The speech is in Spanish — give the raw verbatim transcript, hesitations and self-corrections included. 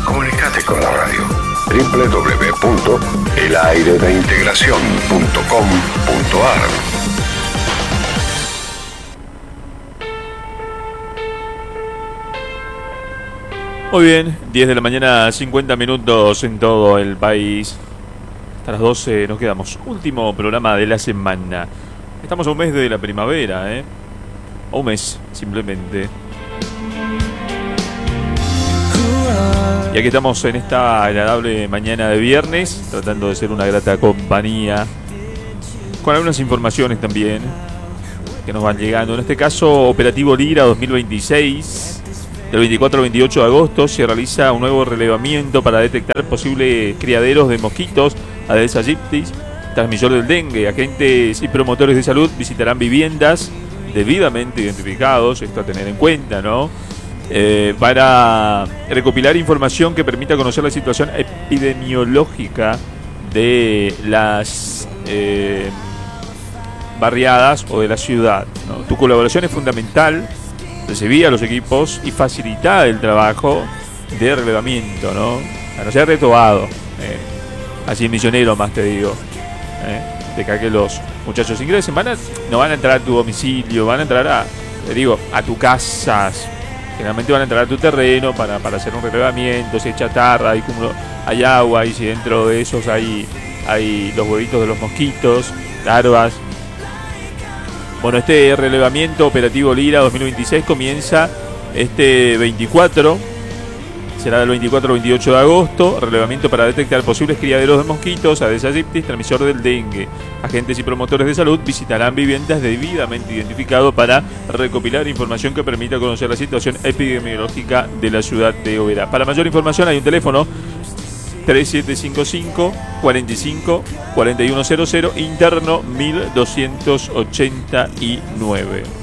Comunicate con la radio. doble u doble u doble u punto el aire de integración punto com punto a r. Muy bien, diez de la mañana, cincuenta minutos en todo el país. Hasta las doce nos quedamos. Último programa de la semana. Estamos a un mes de la primavera, ¿eh? A un mes, simplemente. Y aquí estamos en esta agradable mañana de viernes, tratando de ser una grata compañía, con algunas informaciones también que nos van llegando. En este caso, Operativo Lira dos mil veintiséis. Del veinticuatro al veintiocho de agosto se realiza un nuevo relevamiento para detectar posibles criaderos de mosquitos, Aedes aegypti, transmisor del dengue. Agentes y promotores de salud visitarán viviendas debidamente identificados, esto a tener en cuenta, ¿no? Eh, para recopilar información que permita conocer la situación epidemiológica de las eh, barriadas o de la ciudad, ¿no? Tu colaboración es fundamental. Recibí a los equipos y facilitar el trabajo de relevamiento, ¿no? A no ser retobado, eh, así misionero más te digo, eh, de que, que los muchachos ingresen, van a, no van a entrar a tu domicilio, van a entrar a, te digo, a tu casa, generalmente van a entrar a tu terreno para, para hacer un relevamiento, si hay chatarra, hay cúmulo, hay agua, y si dentro de esos hay, hay los huevitos de los mosquitos, larvas. Bueno, este relevamiento Operativo Lira dos mil veintiséis comienza este veinticuatro, será del veinticuatro al veintiocho de agosto. Relevamiento para detectar posibles criaderos de mosquitos, Aedes aegypti, transmisor del dengue. Agentes y promotores de salud visitarán viviendas debidamente identificadas para recopilar información que permita conocer la situación epidemiológica de la ciudad de Oberá. Para mayor información hay un teléfono tres siete cinco cinco, cuatro cinco, cuatro uno cero cero, interno mil doscientos ochenta y nueve.